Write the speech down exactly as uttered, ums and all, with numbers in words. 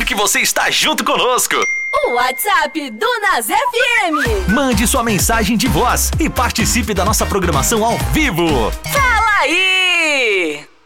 que você está junto conosco. O WhatsApp do Nas F M. Mande sua mensagem de voz e participe da nossa programação ao vivo. Fala aí!